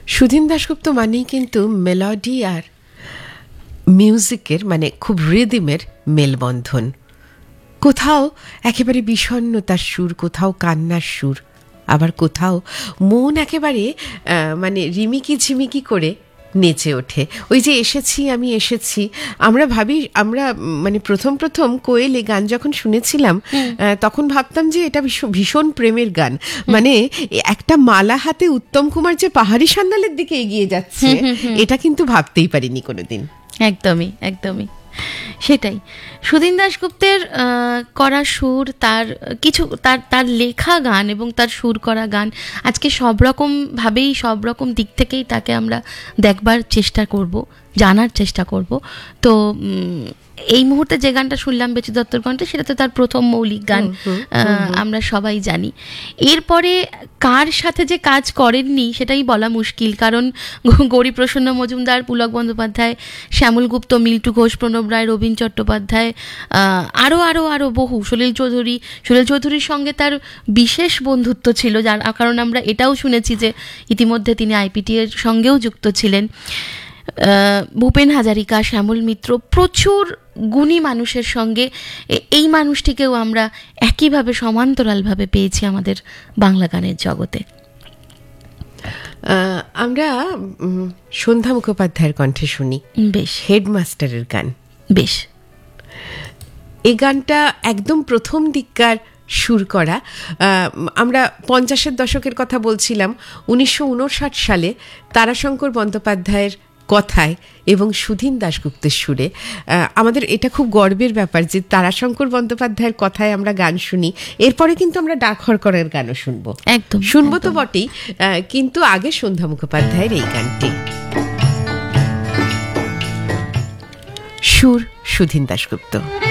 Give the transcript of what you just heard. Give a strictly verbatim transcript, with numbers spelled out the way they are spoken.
সুধীন দাশগুপ্ত মানেই কিন্তু মেলোডি আর মিউজিকের মানে খুব রিদিমের মেলবন্ধন। কোথাও একেবারে বিষণ্ণতার সুর, কোথাও কান্নার সুর, আবার কোথাও মন একেবারে মানে রিমিকি ঝিমিকি করে নেচে ওঠে। ওই যে এসেছি আমি এসেছি, আমরা ভাবি আমরা মানে প্রথম প্রথম কোয়েল এই গান যখন শুনেছিলাম তখন ভাবতাম যে এটা ভীষণ প্রেমের গান, মানে একটা মালা হাতে উত্তম কুমার যে পাহাড়ি সান্যালের দিকে এগিয়ে যাচ্ছে এটা কিন্তু ভাবতেই পারিনি কোনোদিন। একদমই একদমই সেটাই। সুধীন দাশগুপ্তের করা সুর, তার কিছু তার তার লেখা গান এবং তার সুর করা গান আজকে সব রকমভাবেই সব রকম দিক থেকেই তাকে আমরা দেখবার চেষ্টা করব, জানার চেষ্টা করব। তো এই মুহূর্তে যে গানটা শুনলাম বেচু দত্তর কণ্ঠে, সেটা তো তার প্রথম মৌলিক গান, আমরা সবাই জানি। এরপরে কার সাথে যে কাজ করেননি সেটাই বলা মুশকিল, কারণ গৌরীপ্রসন্ন মজুমদার, পুলক বন্দ্যোপাধ্যায়, শ্যামল গুপ্ত, মিল্টু ঘোষ, প্রণব রায়, রবীন চট্টোপাধ্যায়, আরও আরও আরও বহু, সলিল চৌধুরী। সলিল চৌধুরীর সঙ্গে তার বিশেষ বন্ধুত্ব ছিল, যার কারণ আমরা এটাও শুনেছি যে ইতিমধ্যে তিনি আইপিটি এর সঙ্গেও যুক্ত ছিলেন। ভূপেন হাজারিকা, শ্যামল মিত্র, প্রচুর গুণী মানুষের সঙ্গে এই মানুষটিকেও আমরা একইভাবে সমান্তরালভাবে পেয়েছি আমাদের বাংলা গানের জগতে। আমরা সন্ধ্যা মুখোপাধ্যায়ের কণ্ঠে শুনি বেশ হেডমাস্টারের গান। বেশ এই গানটা একদম প্রথম দিককার সুর করা। আমরা পঞ্চাশের দশকের কথা বলছিলাম, উনিশশো উনষাট সালে তারাশঙ্কর বন্দ্যোপাধ্যায়ের কথায় এবং সুধীন দাশগুপ্তের সুরে। আমাদের এটা খুব গর্বের ব্যাপার যে তারাশঙ্কর বন্দ্যোপাধ্যায়ের কথায় আমরা গান শুনি, এরপরে কিন্তু আমরা ডাক হরকরের গানও শুনবো, একদম শুনবো তো বটেই, কিন্তু আগে সন্ধ্যা মুখোপাধ্যায়ের এই গানটি। সুর সুধীন দাশগুপ্ত।